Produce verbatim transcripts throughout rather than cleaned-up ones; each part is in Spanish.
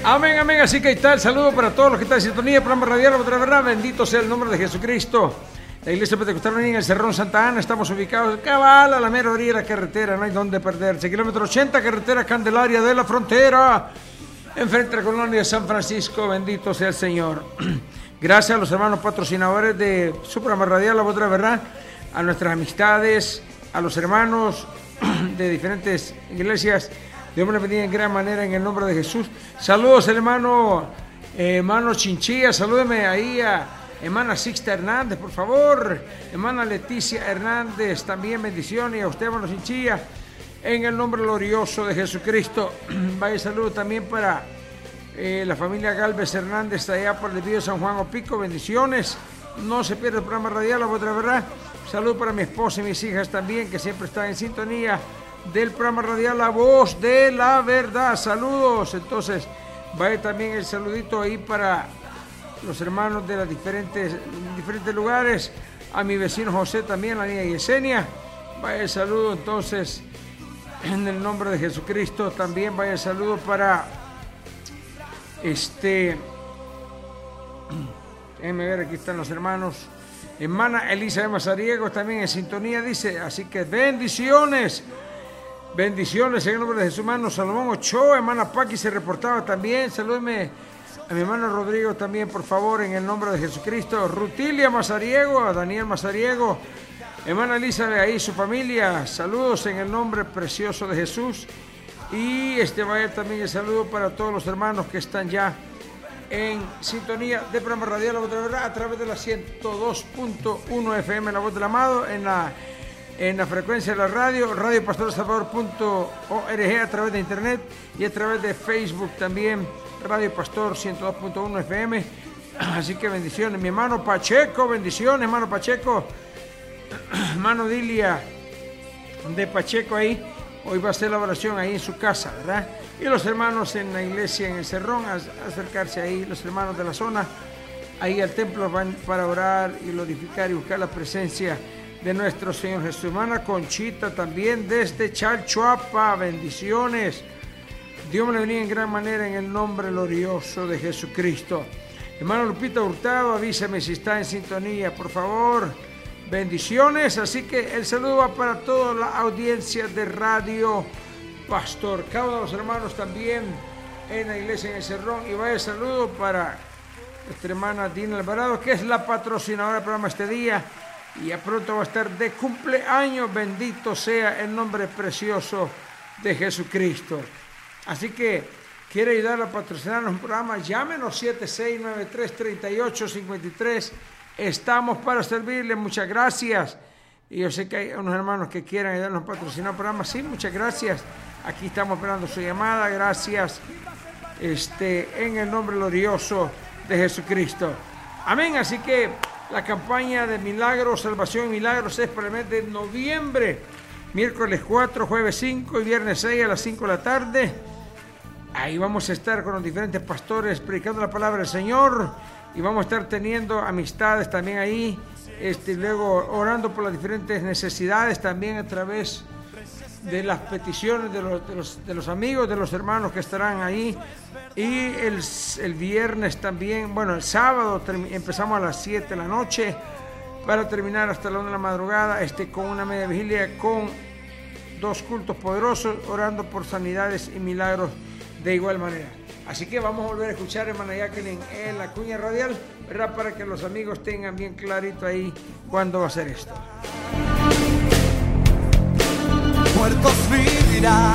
Amén, amén. Así que ahí está el saludo para todos los que están en sintonía. Programa radial, otra verdad. Bendito sea el nombre de Jesucristo. La Iglesia Pentecostal Unida en el Cerrón Santa Ana. Estamos ubicados cabal a la mera orilla de la carretera. No hay donde perderse. Kilómetro ochenta, carretera Candelaria de la Frontera. Enfrente de la colonia de San Francisco. Bendito sea el Señor. Gracias a los hermanos patrocinadores de su programa radial, la otra verdad. A nuestras amistades, a los hermanos de diferentes iglesias. Dios me les bendiga en gran manera en el nombre de Jesús. Saludos, hermano, eh, hermano Chinchilla. Salúdeme ahí a hermana Sixta Hernández, por favor. Hermana Leticia Hernández, también bendiciones. Y a usted, hermano Chinchilla, en el nombre glorioso de Jesucristo. Vaya saludo también para eh, la familia Galvez Hernández, allá por el Vío San Juan Opico. Bendiciones. No se pierda el programa radial, la otra verdad. Saludos para mi esposa y mis hijas también, que siempre están en sintonía del programa radial La Voz de la Verdad. Saludos. Entonces, vaya también el saludito ahí para los hermanos de los diferentes, diferentes lugares. A mi vecino José también, la niña Yesenia. Vaya el saludo entonces en el nombre de Jesucristo. También vaya el saludo para este... Déjenme ver, aquí están los hermanos. Hermana Elizabeth Mazariego también en sintonía, dice. Así que bendiciones. Bendiciones en el nombre de Jesús, hermano Salomón Ochoa. Hermana Paqui se reportaba también. Salúdeme a mi hermano Rodrigo también, por favor, en el nombre de Jesucristo. Rutilia Mazariego, a Daniel Mazariego. Hermana Elizabeth, ahí su familia. Saludos en el nombre precioso de Jesús. Y este vaya también el saludo para todos los hermanos que están ya en sintonía de programa radial La Voz de la Verdad a través de la ciento dos punto uno F M, La Voz del Amado, en la en la frecuencia de la radio, radio pastor salvador punto org, a través de internet y a través de Facebook también, Radio Pastor ciento dos punto uno F M. Así que bendiciones, mi hermano Pacheco, bendiciones, hermano Pacheco, hermano Dilia de Pacheco ahí, hoy va a hacer la oración ahí en su casa, ¿verdad? Y los hermanos en la iglesia en el Cerrón, a acercarse ahí, los hermanos de la zona, ahí al templo van para orar y glorificar y buscar la presencia de nuestro Señor Jesús. Hermana Conchita también desde Chalchuapa, bendiciones. Dios me le bendiga en gran manera en el nombre glorioso de Jesucristo. Hermano Lupita Hurtado, avísame si está en sintonía, por favor. Bendiciones. Así que el saludo va para toda la audiencia de Radio Pastor. Cada uno de los hermanos también en la iglesia en el Cerrón. Y vaya el saludo para nuestra hermana Dina Alvarado, que es la patrocinadora del programa este día. Y ya pronto va a estar de cumpleaños. Bendito sea el nombre precioso de Jesucristo. Así que quiere ayudar a patrocinarnos un programa, llámenos siete seis nueve tres, tres ocho cinco tres. Estamos para servirle. Muchas gracias. Y yo sé que hay unos hermanos que quieran ayudarnos a patrocinar el programa. Sí, muchas gracias. Aquí estamos esperando su llamada. Gracias. Este, en el nombre glorioso de Jesucristo. Amén. Así que la campaña de Milagros, Salvación y Milagros es para el mes de noviembre. Miércoles cuatro, jueves cinco y viernes seis a las cinco de la tarde. Ahí vamos a estar con los diferentes pastores predicando la palabra del Señor. Y vamos a estar teniendo amistades también ahí. Este, luego orando por las diferentes necesidades también a través de las peticiones de los, de los, de los amigos, de los hermanos que estarán ahí. Y el, el viernes también, bueno, el sábado empezamos a las siete de la noche para terminar hasta la una de la madrugada, este, con una media vigilia, con dos cultos poderosos, orando por sanidades y milagros de igual manera. Así que vamos a volver a escuchar, hermana Jacqueline, en la cuña radial, ¿verdad? Para que los amigos tengan bien clarito ahí cuándo va a ser esto. Muertos vivirán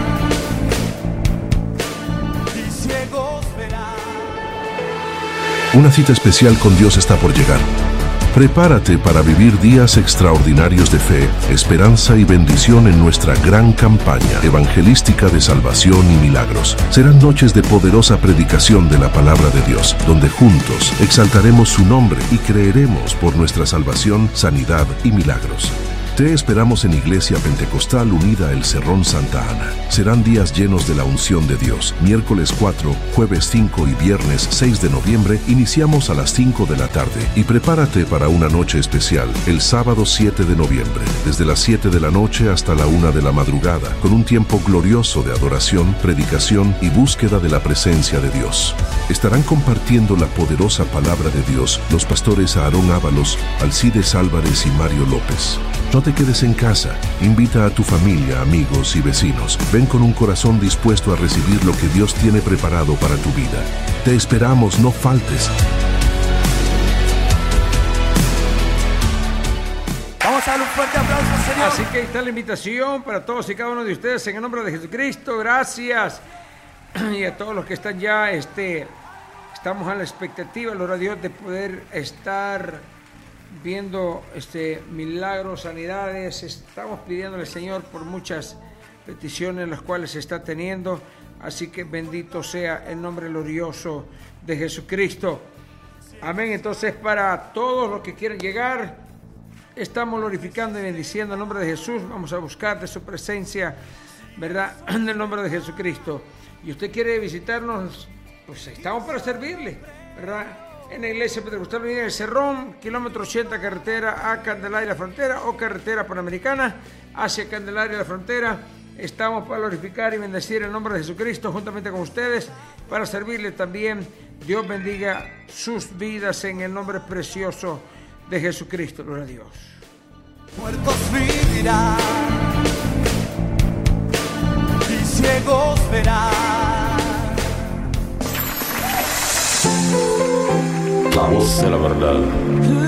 y ciegos verán. Una cita especial con Dios está por llegar. Prepárate para vivir días extraordinarios de fe, esperanza y bendición en nuestra gran campaña evangelística de salvación y milagros. Serán noches de poderosa predicación de la palabra de Dios, donde juntos exaltaremos su nombre y creeremos por nuestra salvación, sanidad y milagros. Te esperamos en Iglesia Pentecostal Unida El Cerrón Santa Ana. Serán días llenos de la unción de Dios. Miércoles cuatro, jueves cinco y viernes seis de noviembre iniciamos a las cinco de la tarde. Y prepárate para una noche especial el sábado siete de noviembre, desde las siete de la noche hasta la una de la madrugada, con un tiempo glorioso de adoración, predicación y búsqueda de la presencia de Dios. Estarán compartiendo la poderosa palabra de Dios los pastores Aarón Ábalos, Alcides Álvarez y Mario López. No te quedes en casa, invita a tu familia, amigos y vecinos. Ven con un corazón dispuesto a recibir lo que Dios tiene preparado para tu vida. Te esperamos, no faltes. Vamos a dar un fuerte aplauso, Señor. Así que ahí está la invitación para todos y cada uno de ustedes en el nombre de Jesucristo. Gracias. Y a todos los que están ya, este, estamos a la expectativa, gloria a Dios, de poder estar viendo este, milagros, sanidades. Estamos pidiéndole al Señor por muchas peticiones las cuales se está teniendo. Así que bendito sea el nombre glorioso de Jesucristo. Amén. Entonces, para todos los que quieren llegar, estamos glorificando y bendiciendo el nombre de Jesús. Vamos a buscar de su presencia, ¿verdad? En el nombre de Jesucristo. Y usted quiere visitarnos, pues estamos para servirle, ¿verdad? En la Iglesia Pentecostal Unida del Cerrón, kilómetro ochenta, carretera a Candelaria la Frontera o carretera panamericana hacia Candelaria la Frontera. Estamos para glorificar y bendecir el nombre de Jesucristo juntamente con ustedes, para servirle también. Dios bendiga sus vidas en el nombre precioso de Jesucristo. Gloria a Dios. Muertos vivirán y ciegos verán. La voz de la verdad.